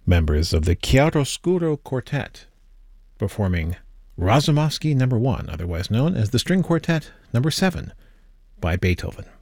members of the Chiaroscuro Quartet, performing Razumovsky No. 1, otherwise known as the String Quartet No. 7 by Beethoven.